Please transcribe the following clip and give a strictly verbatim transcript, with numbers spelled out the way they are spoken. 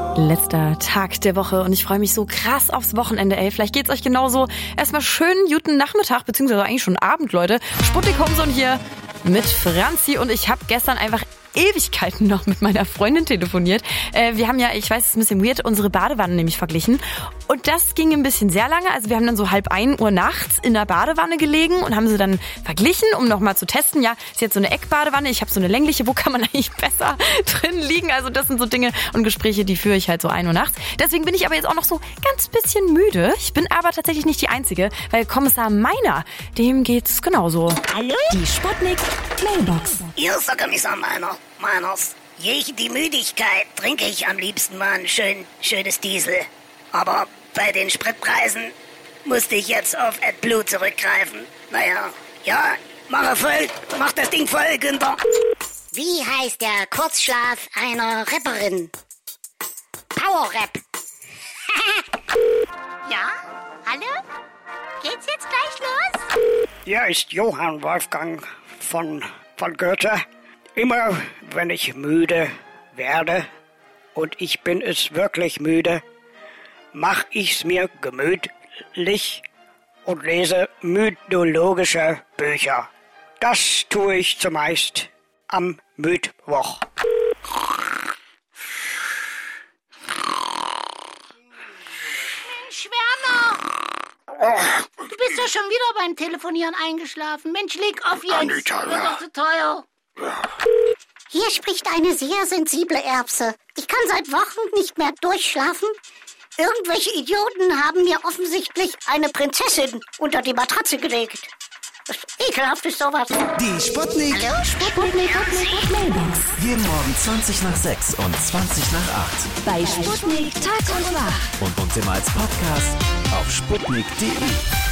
Letzter Tag der Woche und ich freue mich so krass aufs Wochenende, ey. Vielleicht geht's euch genauso. Erstmal schönen guten Nachmittag, beziehungsweise eigentlich schon Abend, Leute. Sputnik Homezone hier mit Franzi und ich habe gestern einfach Ewigkeiten noch mit meiner Freundin telefoniert. Äh, wir haben ja, ich weiß, es ist ein bisschen weird, unsere Badewanne nämlich verglichen. Und das ging ein bisschen sehr lange. Also wir haben dann so halb ein Uhr nachts in der Badewanne gelegen und haben sie dann verglichen, um nochmal zu testen. Ja, ist jetzt so eine Eckbadewanne, ich habe so eine längliche, wo kann man eigentlich besser drin liegen? Also das sind so Dinge und Gespräche, die führe ich halt so ein Uhr nachts. Deswegen bin ich aber jetzt auch noch so ganz bisschen müde. Ich bin aber tatsächlich nicht die Einzige, weil Kommissar Meiner, dem geht's genauso. Hallo? Die Sputnik Mailbox. Hier ist der Kommissar Meiner. Meiners. Gegen die Müdigkeit trinke ich am liebsten mal ein schön, schönes Diesel. Aber bei den Spritpreisen musste ich jetzt auf AdBlue zurückgreifen. Naja, ja, mache voll, mach das Ding voll, Günther. Wie heißt der Kurzschlaf einer Rapperin? Power-Rap. Ja? Hallo? Geht's jetzt gleich los? Hier ist Johann Wolfgang von, von Goethe. Immer wenn ich müde werde, und ich bin es wirklich müde, mach ich's mir gemütlich und lese mythologische Bücher. Das tue ich zumeist am Mittwoch. Mensch, Werner! Du bist ja schon wieder beim Telefonieren eingeschlafen. Mensch, leg auf jetzt. Anita, wird ja. doch zu teuer. Hier spricht eine sehr sensible Erbse. Ich kann seit Wochen nicht mehr durchschlafen. Irgendwelche Idioten haben mir offensichtlich eine Prinzessin unter die Matratze gelegt. Das ist ekelhaft ist sowas. Die Sputnik. Hallo, Sputnik. Mailbox. Jeden Morgen zwanzig nach sechs und zwanzig nach acht. Bei Sputnik Tag und Wach. Und uns immer als Podcast auf sputnik punkt de.